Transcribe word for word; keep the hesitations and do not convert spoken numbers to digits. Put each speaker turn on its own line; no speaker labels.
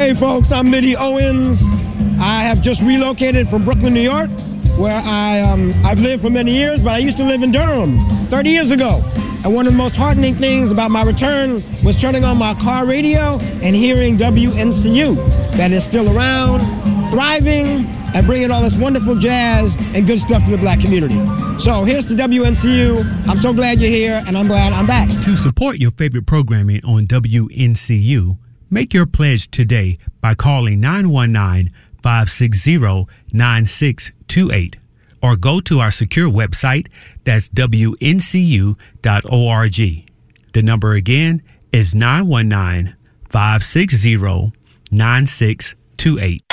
Hey folks, I'm Mitty Owens. I have just relocated from Brooklyn, New York, where I, um, I've lived for many years, but I used to live in Durham thirty years ago. And one of the most heartening things about my return was turning on my car radio and hearing W N C U, that is still around, thriving, and bringing all this wonderful jazz and good stuff to the black community. So here's to W N C U. I'm so glad you're here, and I'm glad I'm back.
To support your favorite programming on W N C U, make your pledge today by calling nine one nine, five six zero, nine six two eight or go to our secure website, that's W N C U dot org. The number again is nine one nine, five six zero, nine six two eight.